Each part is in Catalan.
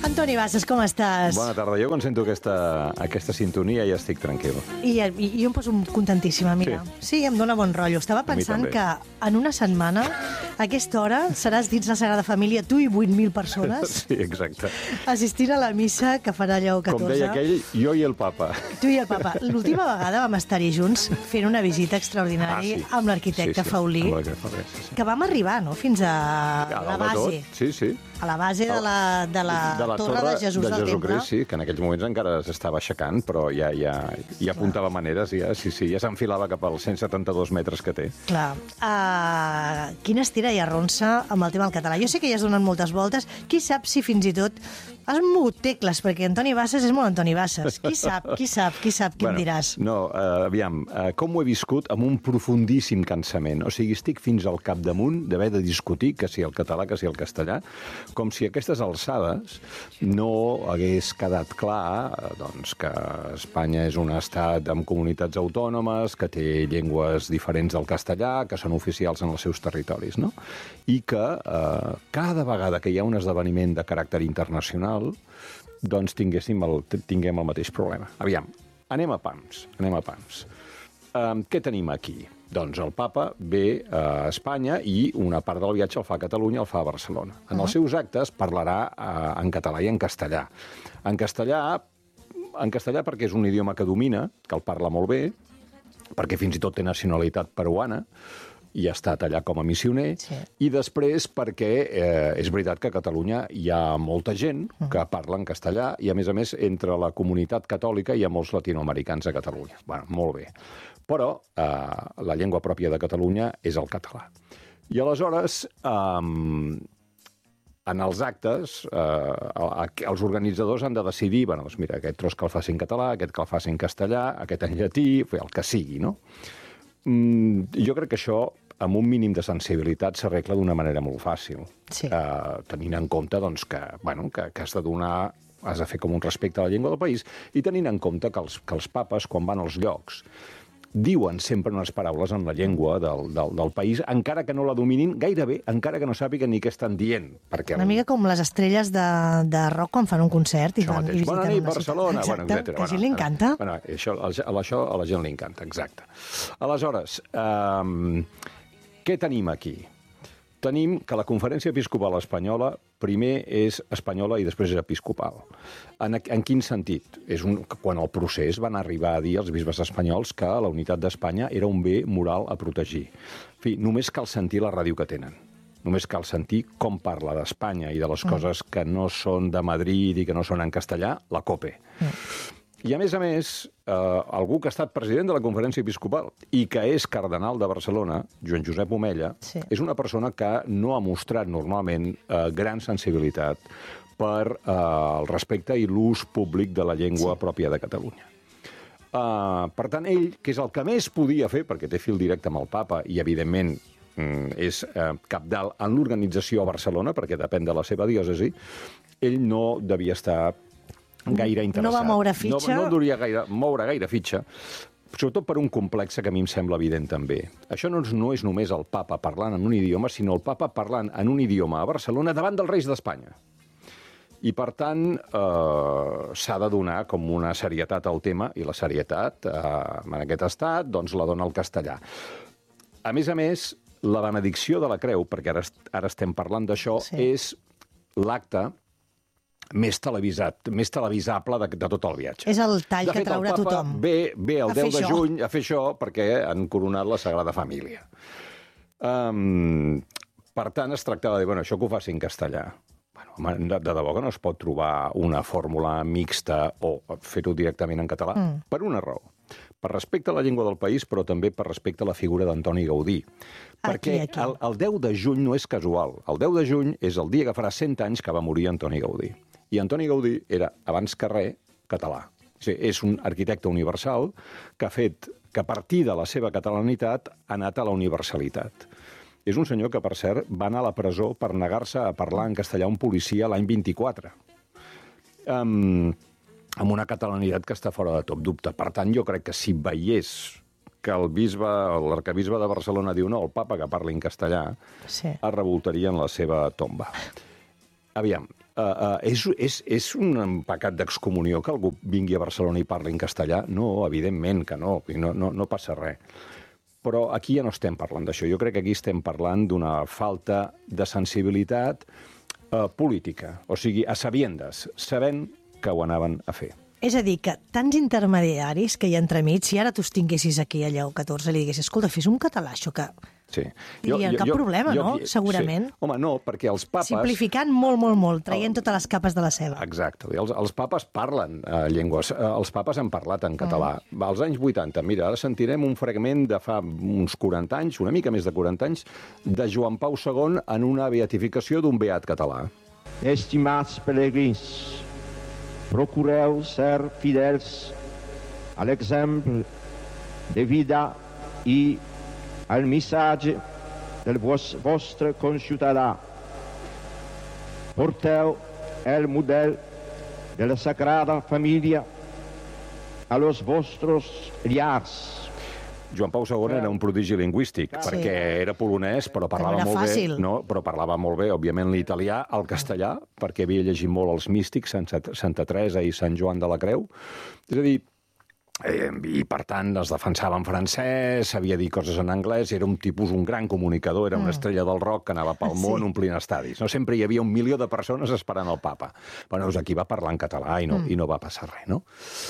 Antoni Bassas, com estàs? Bona tarda. Jo quan sento aquesta sintonia ja estic tranquil. I jo em poso contentíssima, mira. Sí, em dóna bon rotllo. Estava pensant que en una setmana, a aquesta hora, seràs dins la Sagrada Família, tu i 8.000 persones, Sí, exacte. assistint a la missa que farà Lleó XIV. Com deia aquell, jo i el papa. Tu i el papa. L'última vegada vam estar-hi junts fent una visita extraordinària amb l'arquitecte Faulí, que vam arribar, no?, fins a la base. Sí, sí. A la base de la torre de Jesús del Temple. Sí, que en aquells moments encara s'estava aixecant, però ja apuntava maneres, ja s'enfilava cap als 172 metres que té. Clar. Quina estira i arronsa amb el tema del català. Jo sé que ja has donat moltes voltes. Qui sap si fins i tot has mogut tecles, perquè Antoni Bassas és molt Antoni Bassas. Qui sap, què em diràs? No, aviam, com ho he viscut amb un profundíssim cansament. O sigui, estic fins al capdamunt d'haver de discutir que si el català, que si el castellà, com si a aquestes alçades no hagués quedat clar doncs, que Espanya és un estat amb comunitats autònomes, que té llengües diferents del castellà, que són oficials en els seus territoris, no? I que cada vegada que hi ha un esdeveniment de caràcter internacional, doncs tinguem el mateix problema. Aviam, anem a pams. Què tenim aquí? Doncs el papa ve a Espanya i una part del viatge el fa a Catalunya, el fa a Barcelona. En els seus actes parlarà en català i en castellà. En castellà perquè és un idioma que domina, que el parla molt bé, perquè fins i tot té nacionalitat peruana, i ha estat allà com a missioner, i després perquè és veritat que a Catalunya hi ha molta gent que parla en castellà i, a més, entre la comunitat catòlica hi ha molts latinoamericans a Catalunya. Bueno, molt bé. Però la llengua pròpia de Catalunya és el català. I aleshores, en els actes, els organitzadors han de decidir, doncs mira, aquest tros que el faci en català, aquest que el faci en castellà, aquest en llatí, el que sigui, no? Jo crec que això, amb un mínim de sensibilitat, s'arregla d'una manera molt fàcil. Sí. Tenint en compte doncs, que has de fer com un respecte a la llengua del país, i tenint en compte que els papes, quan van als llocs, diuen sempre unes paraules en la llengua del país, encara que no la dominin gairebé, encara que no sàpiguen ni què estan dient. Una mica com les estrelles de rock quan fan un concert i visiten Bona nit, Barcelona, exacte, que a gent li encanta. Això a la gent li encanta, exacte. Aleshores, què tenim aquí? Tenim que la Conferència Episcopal Espanyola primer és espanyola i després és episcopal. En quin sentit? Quan el procés van arribar a dir els bisbes espanyols que la unitat d'Espanya era un bé moral a protegir. En fi, només cal sentir la ràdio que tenen. Només cal sentir com parla d'Espanya i de les coses que no són de Madrid i que no són en castellà, la COPE. I, a més, algú que ha estat president de la Conferència Episcopal i que és cardenal de Barcelona, Joan Josep Omella, és una persona que no ha mostrat normalment gran sensibilitat per el respecte i l'ús públic de la llengua pròpia de Catalunya. Per tant, ell, que és el que més podia fer, perquè té fil directe amb el papa i, evidentment, és cabdal en l'organització a Barcelona, perquè depèn de la seva diòcesi, ell no devia estar gaire interessat. No va moure fitxa. No duria moure gaire fitxa, sobretot per un complex que a mi em sembla evident també. Això no és només el papa parlant en un idioma, sinó el papa parlant en un idioma a Barcelona davant dels reis d'Espanya. I, per tant, s'ha de donar com una serietat al tema, i la serietat, en aquest estat, doncs la dona el castellà. A més, la benedicció de la creu, perquè ara estem parlant d'això, és l'acte més televisable de tot el viatge. És el tall que traurà tothom. Ve el 10 de juny a fer això perquè han coronat la Sagrada Família. Per tant, es tractava de dir, això que ho faci en castellà. De debò que no es pot trobar una fòrmula mixta o fer-ho directament en català? Per una raó. Per respecte a la llengua del país, però també per respecte a la figura d'Antoni Gaudí. Perquè el 10 de juny no és casual. El 10 de juny és el dia que farà 100 anys que va morir Antoni Gaudí. I Antoni Gaudí era, abans que res, català. És un arquitecte universal que ha fet que a partir de la seva catalanitat ha anat a la universalitat. És un senyor que, per cert, va anar a la presó per negar-se a parlar en castellà a un policia l'any 24. Amb una catalanitat que està fora de tot dubte. Per tant, jo crec que si veiés que l'arquebisbe de Barcelona diu no, el papa que parli en castellà, es revoltaria en la seva tomba. Aviam, És un pecat d'excomunió que algú vingui a Barcelona i parli en castellà? No, evidentment que no, no passa res. Però aquí ja no estem parlant d'això. Jo crec que aquí estem parlant d'una falta de sensibilitat política. O sigui, a sabiendes, sabent que ho anaven a fer. És a dir, que tants intermediaris que hi ha entremig, si ara tu tinguessis aquí a Lleó 14 i li diguessis, escolta, fes un català, això que... Sí. Dirien, cap problema, no? Segurament. Sí. Home, no, perquè els papes... Simplificant molt, traient totes les capes de la ceba. Exacte. Els papes parlen llengües. Els papes han parlat en català. Als anys 80, mira, ara sentirem un fragment de fa uns 40 anys, una mica més de 40 anys, de Joan Pau II en una beatificació d'un beat català. Estimats pelegrins, procureu ser fidels a l'exemple de vida i al missatge del vostre conciutadà. Porteu el model de la Sagrada Família a los vostres llars. Joan Pau II era un prodigi lingüístic, perquè era polonès, però parlava molt bé. No, però parlava molt bé, òbviament, l'italià, el castellà, perquè havia llegit molt els místics, Santa Teresa i Sant Joan de la Creu. És a dir, i per tant es defensava en francès, sabia dir coses en anglès, era un tipus, un gran comunicador, era una estrella del rock que anava pel món omplint estadis. No sempre hi havia 1 milió de persones esperant el papa. Bueno, aquí va parlar en català i no va passar res, no?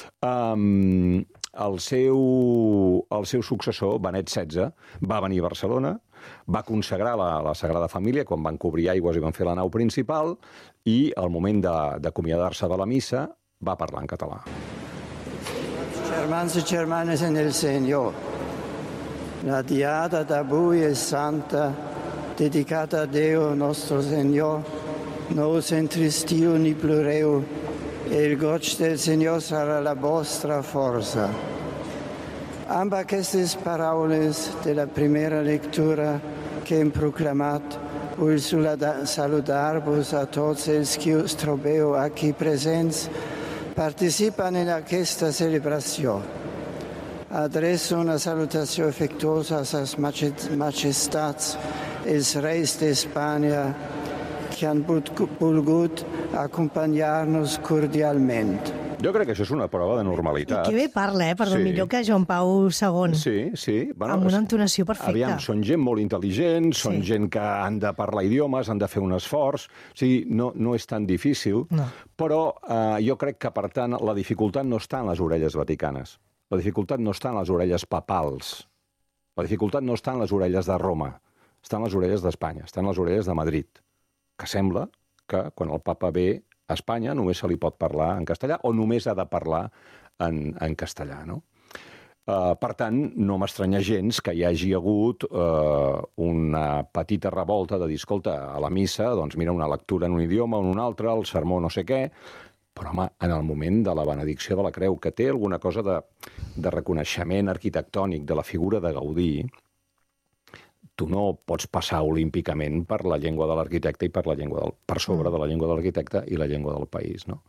El seu successor, Benet XVI, va venir a Barcelona, va consagrar la Sagrada Família quan van cobrir aigües i van fer la nau principal i al moment d'acomiadar-se de la missa va parlar en català. Germans i germanes en el Senyor, la diada d'avui és santa, dedicata a Déu nostre Senyor. No us entristiu ni ploreu, el goig del Senyor serà la vostra força. Amb aquestes paraules de la primera lectura que hem proclamat, vull saludar-vos a tots els que us trobeu aquí presents, participen en aquesta celebració. Adreço una salutació afectuosa a les majestats, els reis d'Espanya, que han volgut acompanyar-nos cordialment. Jo crec que això és una prova de normalitat. I que bé parla, perdó, millor que Joan Pau II. Sí. Bueno, amb una entonació perfecta. Aviam, són gent molt intel·ligent, són gent que han de parlar idiomes, han de fer un esforç, o sigui, no és tan difícil, però jo crec que, per tant, la dificultat no està en les orelles vaticanes, la dificultat no està en les orelles papals, la dificultat no està en les orelles de Roma, està en les orelles d'Espanya, està en les orelles de Madrid, que sembla que quan el papa ve a Espanya només se li pot parlar en castellà o només ha de parlar en castellà, no? Per tant, no m'estranya gens que hi hagi hagut una petita revolta de dir, escolta, a la missa, doncs mira, una lectura en un idioma o en un altre, el sermó no sé què, però, home, en el moment de la benedicció de la creu, que té alguna cosa de reconeixement arquitectònic de la figura de Gaudí, tu no pots passar olímpicament per la llengua de l'arquitecte i per sobre de la llengua de l'arquitecte i la llengua del país, no?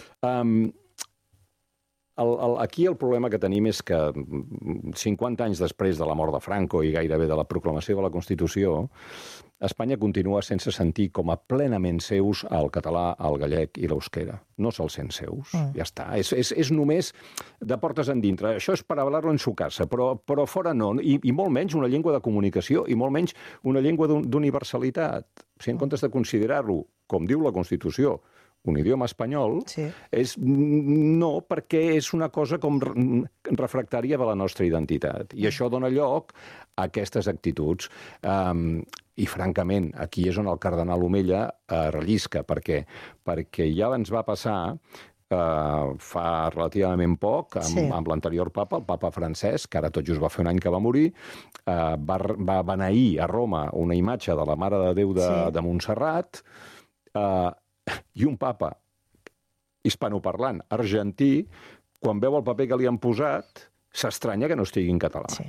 Aquí el problema que tenim és que 50 anys després de la mort de Franco i gairebé de la proclamació de la Constitució, Espanya continua sense sentir com a plenament seus el català, el gallec i l'euskera. No se'ls sent seus, ja està. És només de portes endintre. Això és per hablar-lo en su casa, però fora no. I molt menys una llengua de comunicació i molt menys una llengua d'universalitat. Si en comptes de considerar-lo, com diu la Constitució, un idioma espanyol, no, perquè és una cosa com refractària de la nostra identitat. I això dona lloc a aquestes actituds. I, francament, aquí és on el cardenal Omella rellisca, perquè ja ens va passar fa relativament poc, amb l'anterior papa, el papa Francesc, que ara tot just va fer un any que va morir, va beneir a Roma una imatge de la Mare de Déu de Montserrat, i un papa hispanoparlant argentí, quan veu el paper que li han posat, s'estranya que no estigui en català. Sí.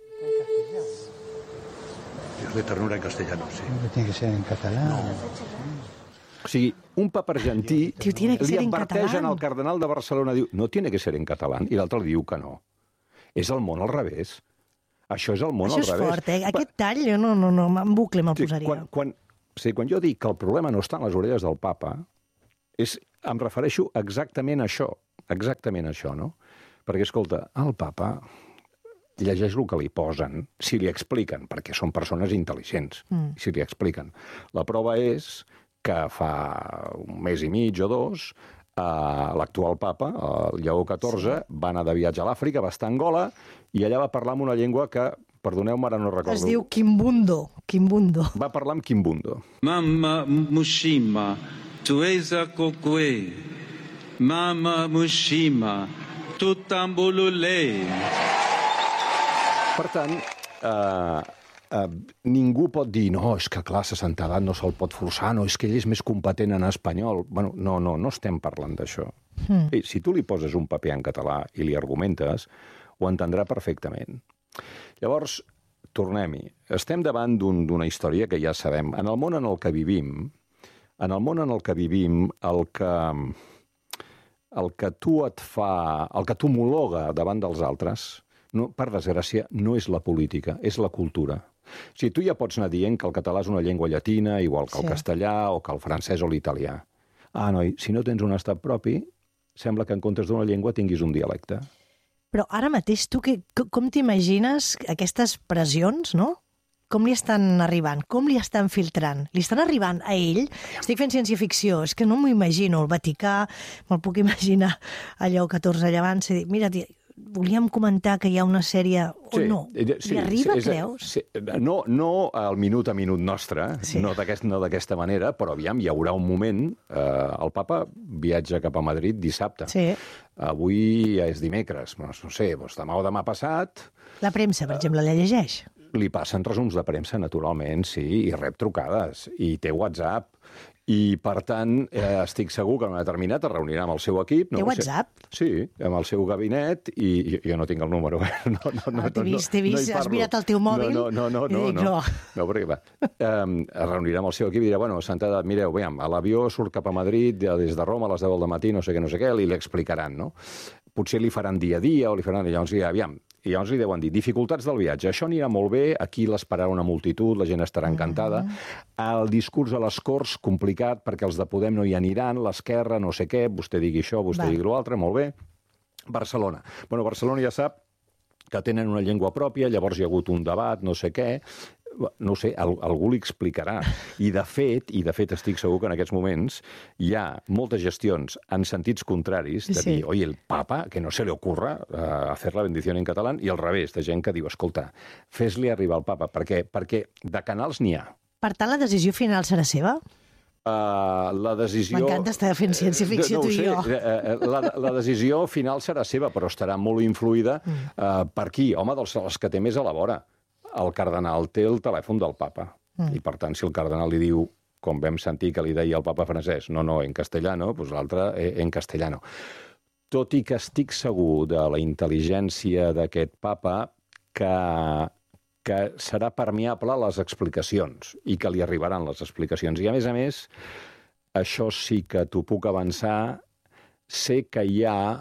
Es de ternura en castellano, sí. Tiene que ser en catalán. O sigui, un papa argentí li adverteixen al cardenal de Barcelona, diu, no tiene que ser en català, i l'altre diu que no. És el món al revés. Això és el món al revés. Això és fort, eh? Aquest tall, jo no, en bucle me'l posaria. Quan jo dic que el problema no està en les orelles del papa, Em refereixo exactament a això, no? Perquè, escolta, el papa llegeix el que li posen, si li expliquen, perquè són persones intel·ligents, si li expliquen. La prova és que fa un mes i mig o dos, l'actual papa, el Lleó XIV, va anar de viatge a l'Àfrica, va estar a Angola, i allà va parlar amb una llengua que, perdoneu-me, ara no recordo. Es diu Kimbundo. Va parlar amb Kimbundo. Mama Mushima, Tueza Kokwe, Mama Mushima, Tutambulule. Per tant, ningú pot dir no, és que clar, a 60 edat no se'l pot forçar, no, és que ell és més competent en espanyol. Bueno, no estem parlant d'això. Si tu li poses un paper en català i li argumentes, ho entendrà perfectament. Llavors, tornem-hi. Estem davant d'una història que ja sabem. En el món en el que vivim, el que t'homologa davant dels altres, no, per desgràcia, no és la política, és la cultura. O sigui, tu ja pots anar dient que el català és una llengua llatina, igual que el castellà, o que el francès o l'italià. Noi, si no tens un estat propi, sembla que en comptes d'una llengua tinguis un dialecte. Però ara mateix, tu com t'imagines aquestes pressions, no? Com li estan arribant? Com li estan filtrant? Li estan arribant a ell? Estic fent ciència-ficció, és que no m'ho imagino. El Vaticà, me'l puc imaginar a Lleó XIV llavant, i dir, mira, volíem comentar que hi ha una sèrie o no. Li arriba, creus? No al minut a minut nostre, no d'aquesta manera, però aviam, hi haurà un moment. El papa viatja cap a Madrid dissabte. Avui és dimecres, no sé, demà o demà passat. La premsa, per exemple, la llegeix? Li passen resums de premsa, naturalment, sí, i rep trucades, i té WhatsApp, i, per tant, estic segur que en un determinat es reunirà amb el seu equip. Té WhatsApp? Sí, amb el seu gabinet, i jo no tinc el número. T'he vist, has mirat el teu mòbil? No, perquè es reunirà amb el seu equip i dirà, bueno, Santa, mireu, l'avió surt cap a Madrid des de Roma a les 10 del matí, no sé què, i li explicaran, no? Potser li faran dia a dia, o li faran... Llavors li deuen dir, dificultats del viatge, això anirà molt bé, aquí l'esperarà una multitud, la gent estarà encantada. El discurs a les Corts, complicat, perquè els de Podem no hi aniran, l'esquerra, no sé què, vostè digui això, vostè digui l'altre, molt bé. Barcelona. Bueno, Barcelona ja sap que tenen una llengua pròpia, llavors hi ha hagut un debat, no sé què, no sé, algú li explicarà. I de fet, estic segur que en aquests moments hi ha moltes gestions en sentits contraris de dir, oye, el papa, que no se le ocurra hacer la bendición en català, i al revés, de gent que diu, escolta, fes-li arribar al papa, perquè de canals n'hi ha. Per tant, la decisió final serà seva? La decisió... M'encanta estar fent ciència-ficció, tu i jo. La decisió final serà seva, però estarà molt influïda per qui? Home, dels que té més a la vora. El cardenal té el telèfon del papa. I, per tant, si el cardenal li diu, com vam sentir que li deia el papa francès, no, en castellano, doncs l'altre en castellano. Tot i que estic segur de la intel·ligència d'aquest papa que serà permeable a les explicacions i que li arribaran les explicacions. I, a més, això sí que t'ho puc avançar, sé que hi ha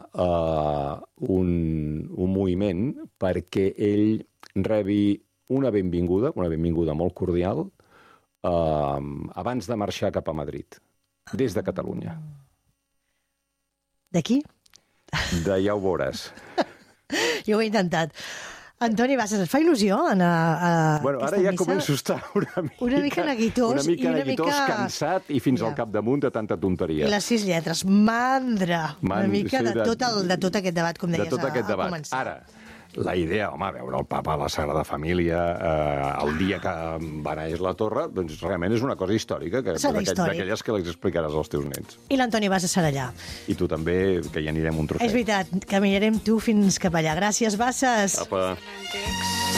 un moviment perquè ell rebi una benvinguda molt cordial, abans de marxar cap a Madrid, des de Catalunya. D'aquí? Ja ho veuràs. Jo ho he intentat. Antoni Bassas, et fa il·lusió anar a bueno, aquesta missa? Ara ja missa? Començo a estar una mica neguitós, cansat i fins al capdamunt de tanta tonteria. I les 6 lletres, mandra, una mica de tot aquest debat, com deies al començar. Ara, la idea, home, veure el papa a la Sagrada Família el dia que va néixer la torre, doncs realment és una cosa històrica, d'aquelles que les explicaràs als teus nets. I l'Antoni Bassas serà allà. I tu també, que hi anirem un trofeu. És veritat, caminarem tu fins cap allà. Gràcies, Bassas. Apa.